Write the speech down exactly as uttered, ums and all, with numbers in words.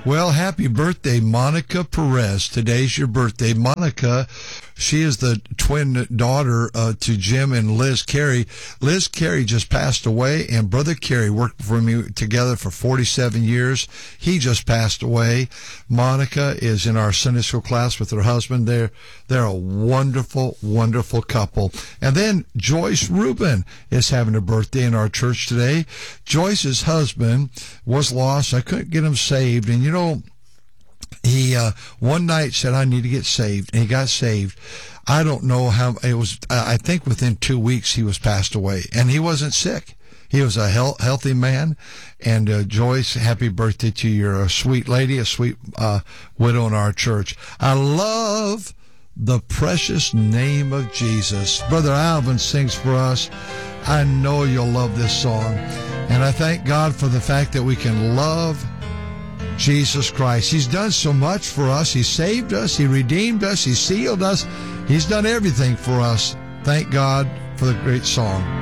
Well, happy birthday, Monica Perez. Today's your birthday. Monica, she is the twin daughter uh, to Jim and Liz Carey. Liz Carey just passed away, and Brother Carey worked for me together for forty-seven years. He just passed away. Monica is in our Sunday school class with her husband. They're, they're a wonderful, wonderful couple. And then Joyce Rubin is having a birthday in our church today. Joyce's husband was lost. I couldn't get him saved, and you You know, he uh, one night said, I need to get saved, and he got saved. I don't know how, it was, I think within two weeks he was passed away, and he wasn't sick. He was a health, healthy man. And uh, Joyce, happy birthday to you. You're a sweet lady, a sweet uh, widow in our church. I love the precious name of Jesus. Brother Alvin sings for us. I know you'll love this song. And I thank God for the fact that we can love Jesus Christ. He's done so much for us. He saved us. He redeemed us. He sealed us. He's done everything for us. Thank God for the great song.